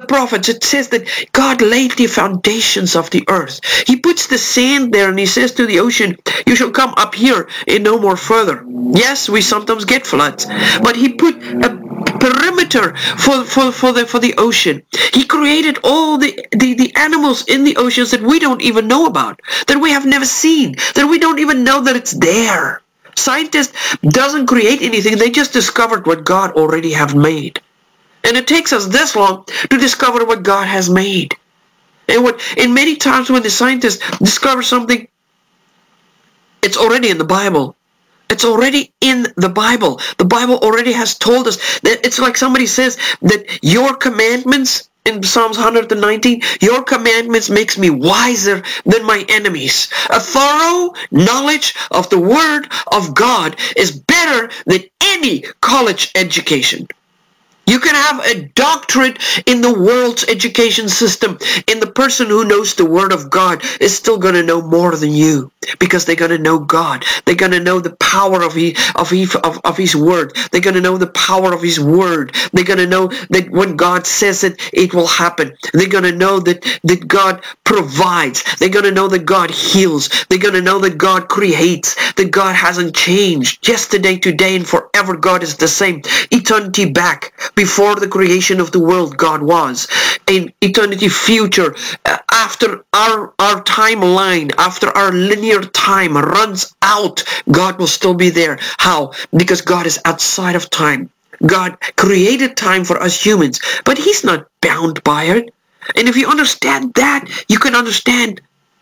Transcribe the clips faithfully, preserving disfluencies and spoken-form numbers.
prophets, it says that God laid the foundations of the earth. He puts the sand there and he says to the ocean, you shall come up here and no more further. Yes, we sometimes get floods, but he put a perimeter for, for, for, the, for the ocean. He created all the, the, the animals in the oceans that we don't even know about, that we have never seen, that we don't even know that it's there. Scientists doesn't create anything. They just discovered what God already have made. And it takes us this long to discover what God has made. And what, and many times when the scientists discover something, it's already in the Bible. It's already in the Bible. The Bible already has told us that it's like somebody says that your commandments, in Psalms one hundred nineteen, your commandments makes me wiser than my enemies. A thorough knowledge of the Word of God is better than any college education. You can have a doctorate in the world's education system, and the person who knows the Word of God is still going to know more than you, because they're going to know God. They're going to know the power of, he, of, he, of, of His Word. They're going to know the power of His Word. They're going to know that when God says it, it will happen. They're going to know that, that God provides. They're going to know that God heals. They're going to know that God creates, that God hasn't changed. Yesterday, today, and forever, God is the same. Eternity back. Before the creation of the world, God was. In eternity future, uh, after our, our timeline, after our linear time runs out, God will still be there. How? Because God is outside of time. God created time for us humans, but He's not bound by it. And if you understand that, you can understand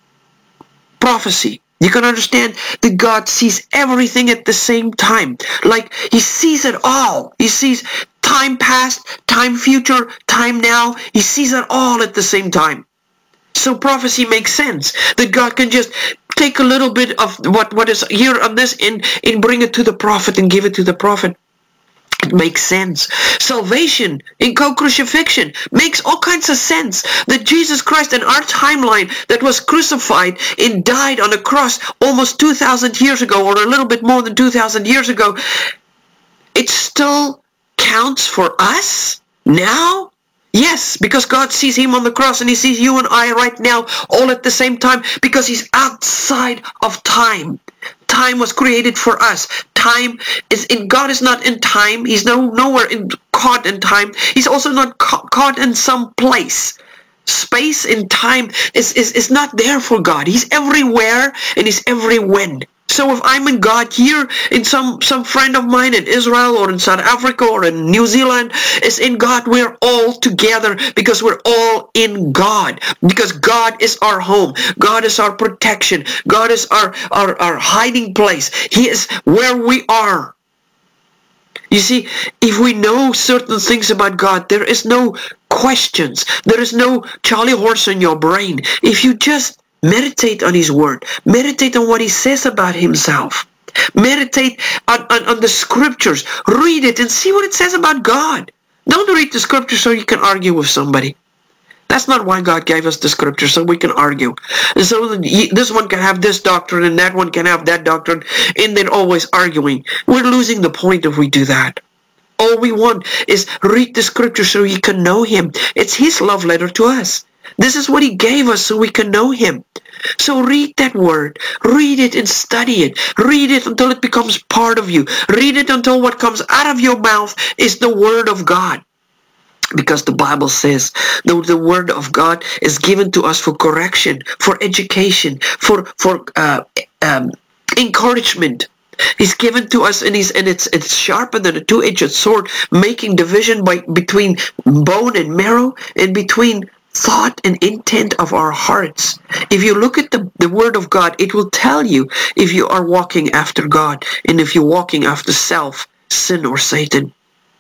prophecy. You can understand that God sees everything at the same time. Like He sees it all. He sees time past, time future, time now. He sees it all at the same time. So prophecy makes sense. That God can just take a little bit of what, what is here on this and, and bring it to the prophet and give it to the prophet. It makes sense. Salvation in co-crucifixion makes all kinds of sense. That Jesus Christ in our timeline that was crucified and died on a cross almost two thousand years ago, or a little bit more than two thousand years ago, it still counts for us now? Yes, because God sees Him on the cross and He sees you and I right now all at the same time, because He's outside of time. Time was created for us. Time is in God is not in time. He's no nowhere in, caught in time. He's also not ca- caught in some place. Space and time is, is, is not there for God. He's everywhere and He's everywhere. So if I'm in God here, in some, some friend of mine in Israel or in South Africa or in New Zealand is in God, we're all together because we're all in God. Because God is our home. God is our protection. God is our, our, our hiding place. He is where we are. You see, if we know certain things about God, there is no questions. There is no Charlie horse in your brain. If you just meditate on His Word. Meditate on what He says about Himself. Meditate on, on, on the Scriptures. Read it and see what it says about God. Don't read the Scripture so you can argue with somebody. That's not why God gave us the Scripture, so we can argue. And so this one can have this doctrine and that one can have that doctrine, and then always arguing. We're losing the point if we do that. All we want is read the Scripture so you can know Him. It's His love letter to us. This is what He gave us so we can know Him. So read that Word. Read it and study it. Read it until it becomes part of you. Read it until what comes out of your mouth is the Word of God. Because the Bible says that the Word of God is given to us for correction, for education, for, for uh, um, encouragement. It's given to us, and, he's, and it's, it's sharper than a two-edged sword, making division by, between bone and marrow, and between thought and intent of our hearts. If you look at the, the Word of God, it will tell you if you are walking after God, and if you're walking after self, sin, or Satan.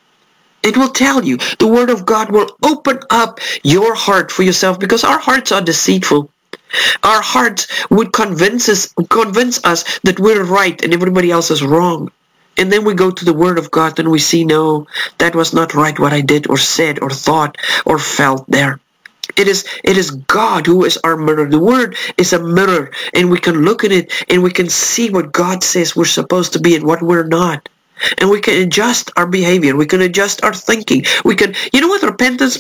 It will tell you. The Word of God will open up your heart for yourself, because our hearts are deceitful. Our hearts would convince us, convince us that we're right and everybody else is wrong. And then we go to the Word of God and we see, no, that was not right what I did or said or thought or felt there. It is, it is God who is our mirror. The Word is a mirror, and we can look at it and we can see what God says we're supposed to be and what we're not. And we can adjust our behavior. We can adjust our thinking. We can, you know what repentance means?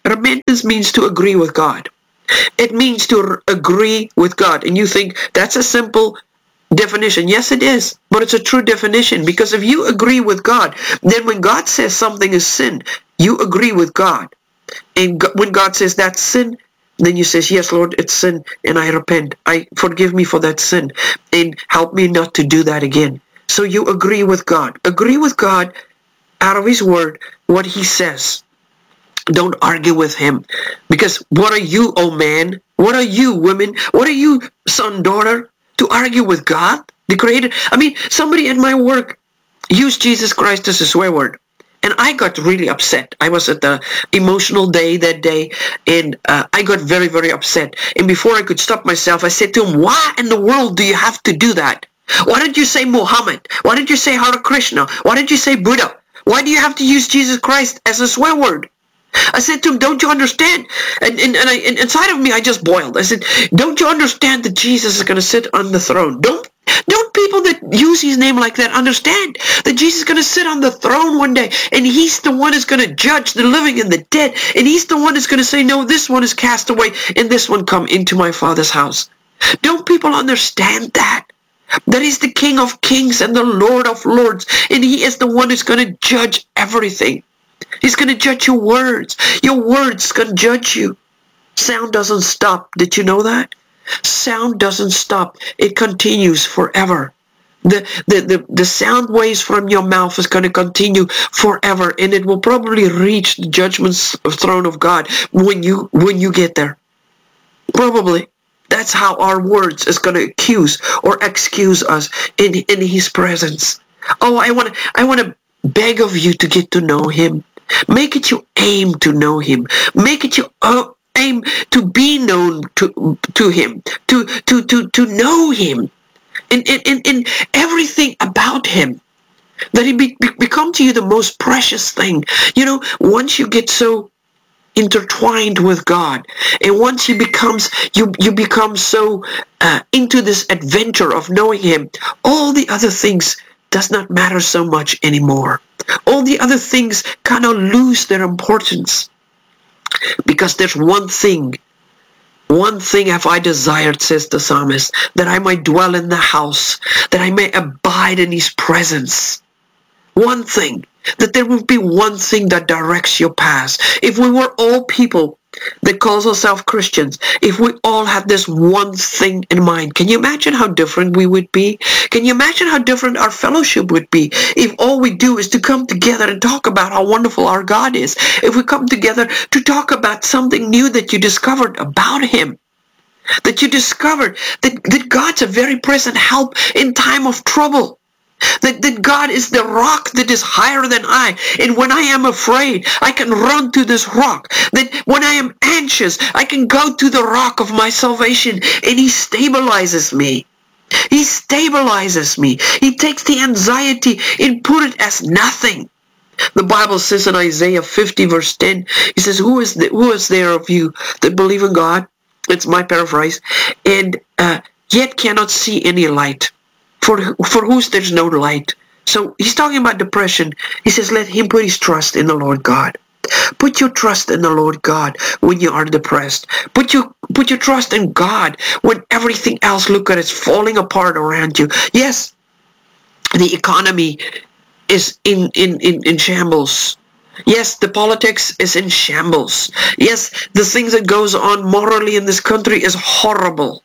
Repentance means to agree with God. It means to r- agree with God. And you think that's a simple definition. Yes, it is. But it's a true definition, because if you agree with God, then when God says something is sin, you agree with God. And Go- when God says that's sin, then you says, yes, Lord, it's sin, and I repent. I forgive me for that sin, and help me not to do that again. So you agree with God. Agree with God out of His Word, what He says. Don't argue with Him. Because what are you, oh man? What are you, women? What are you, son, daughter, to argue with God, the Creator? I mean, somebody at my work used Jesus Christ as a swear word. And I got really upset. I was at the emotional day that day, and uh, I got very, very upset. And before I could stop myself, I said to him, why in the world do you have to do that? Why did you say Muhammad? Why did you say Hare Krishna? Why did you say Buddha? Why do you have to use Jesus Christ as a swear word? I said to him, don't you understand? And, and, and, I, and inside of me, I just boiled. I said, don't you understand that Jesus is going to sit on the throne? Don't don't people that use His name like that understand that Jesus is going to sit on the throne one day, and He's the one who's going to judge the living and the dead, and He's the one who's going to say, no, this one is cast away, and this one come into my Father's house. Don't people understand that? That He's the King of kings and the Lord of lords, and He is the one who's going to judge everything. He's going to judge your words. Your words going to judge you. Sound doesn't stop. Did you know that? Sound doesn't stop. It continues forever. The, the, the, the sound waves from your mouth is going to continue forever, and it will probably reach the judgment throne of God when you when you get there. Probably. That's how our words is going to accuse or excuse us in, in His presence. Oh, I want to I want to beg of you to get to know Him. Make it your aim to know Him. Make it your uh, aim to be known to to Him, to to to to know Him, in in in, in everything about Him, that He be, be, become to you the most precious thing. You know, once you get so intertwined with God, and once you becomes you you become so uh, into this adventure of knowing Him, all the other things does not matter so much anymore. All the other things kind of lose their importance, because there's one thing, one thing have I desired, says the psalmist, that I might dwell in the house, that I may abide in His presence. One thing, that there will be one thing that directs your path. If we were all people that calls ourselves Christians, if we all had this one thing in mind, can you imagine how different we would be? Can you imagine how different our fellowship would be if all we do is to come together and talk about how wonderful our God is? If we come together to talk about something new that you discovered about Him, that you discovered that, that God's a very present help in time of trouble. That, that God is the rock that is higher than I. And when I am afraid, I can run to this rock. That when I am anxious, I can go to the rock of my salvation, and He stabilizes me. He stabilizes me. He takes the anxiety and put it as nothing. The Bible says in Isaiah fifty verse ten, He says, who is, the, who is there of you that believe in God? It's my paraphrase. And uh, yet cannot see any light. For, for whose there's no light. So He's talking about depression. He says, let him put his trust in the Lord God. Put your trust in the Lord God when you are depressed. Put your, put your trust in God when everything else, look at it's falling apart around you. Yes, the economy is in, in, in, in shambles. Yes, the politics is in shambles. Yes, the things that goes on morally in this country is horrible.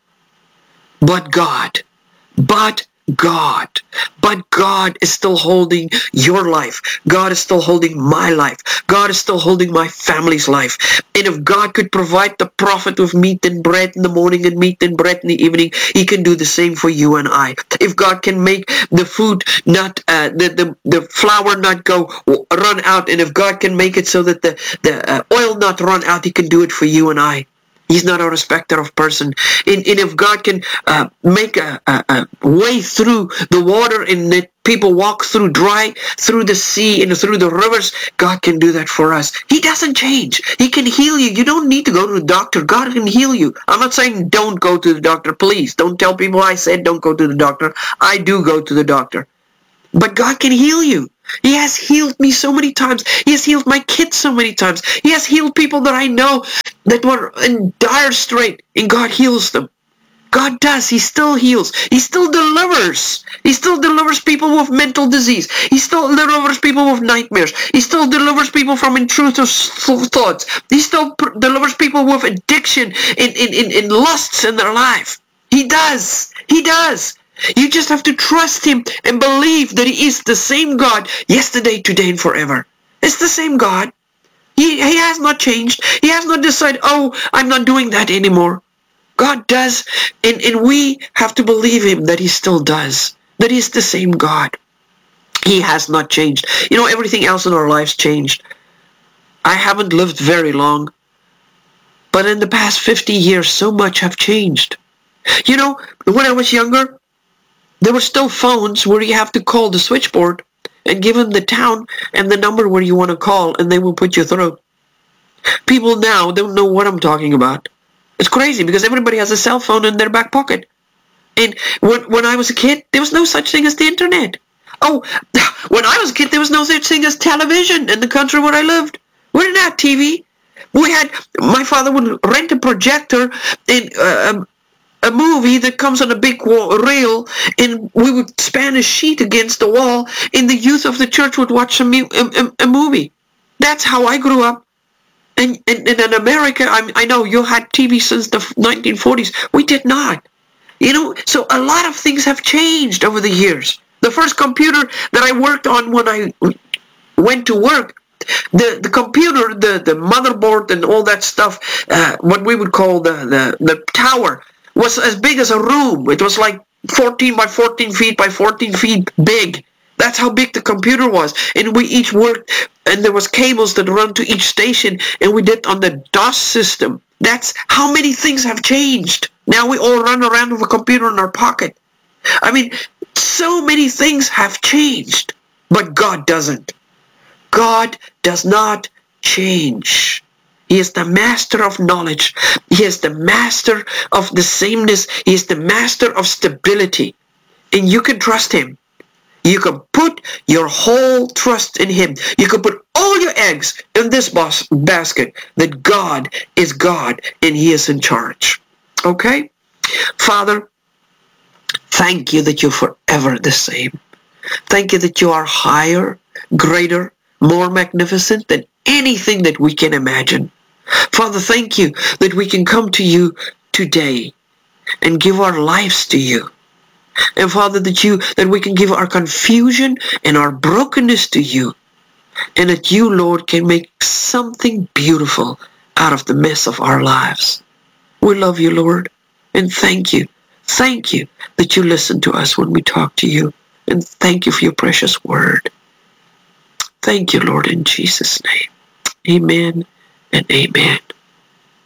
But God, but God, but God is still holding your life. God is still holding my life. God is still holding my family's life. And if God could provide the prophet with meat and bread in the morning and meat and bread in the evening, He can do the same for you and I. If God can make the food not, uh, the, the, the flour not go, run out, and if God can make it so that the, the uh, oil not run out, He can do it for you and I. He's not a respecter of person. And, and if God can uh, make a, a, a way through the water and that people walk through dry, through the sea and through the rivers, God can do that for us. He doesn't change. He can heal you. You don't need to go to the doctor. God can heal you. I'm not saying don't go to the doctor. Please don't tell people I said don't go to the doctor. I do go to the doctor. But God can heal you. He has healed me so many times. He has healed my kids so many times. He has healed people that I know that were in dire strait, and God heals them. God does. He still heals. He still delivers. He still delivers people with mental disease. He still delivers people with nightmares. He still delivers people from intrusive thoughts. He still delivers people with addiction in, in, in, in lusts in their life. He does. He does. You just have to trust him and believe that he is the same God yesterday, today, and forever. It's the same God. He, he has not changed. He has not decided, oh, I'm not doing that anymore. God does, and, and we have to believe him that he still does, that he's the same God. He has not changed. You know, everything else in our lives changed. I haven't lived very long, but in the past fifty years, so much have changed. You know, when I was younger, there were still phones where you have to call the switchboard and give them the town and the number where you want to call, and they will put you through. People now don't know what I'm talking about. It's crazy because everybody has a cell phone in their back pocket. And when, when I was a kid, there was no such thing as the internet. Oh, when I was a kid, there was no such thing as television in the country where I lived. We didn't have T V. We had, my father would rent a projector in uh, a movie that comes on a big wall, reel, and we would span a sheet against the wall, and the youth of the church would watch a, a, a movie. That's how I grew up. And, and, and in America, I, I know you had T V since the nineteen forties. We did not. You know, so a lot of things have changed over the years. The first computer that I worked on when I went to work, the, the computer, the, the motherboard and all that stuff, uh, what we would call the, the, the tower, was as big as a room. It was like fourteen by fourteen feet by fourteen feet big. That's how big the computer was. And we each worked, and there was cables that run to each station, and we did on the DOS system. That's how many things have changed. Now we all run around with a computer in our pocket. I mean, so many things have changed, but God doesn't. God does not change. He is the master of knowledge. He is the master of the sameness. He is the master of stability. And you can trust him. You can put your whole trust in him. You can put all your eggs in this bas- basket that God is God and he is in charge. Okay? Father, thank you that you're forever the same. Thank you that you are higher, greater, more magnificent than anything that we can imagine. Father, thank you that we can come to you today and give our lives to you. And Father, that you that we can give our confusion and our brokenness to you. And that you, Lord, can make something beautiful out of the mess of our lives. We love you, Lord. And thank you. Thank you that you listen to us when we talk to you. And thank you for your precious word. Thank you, Lord, in Jesus' name. Amen and amen.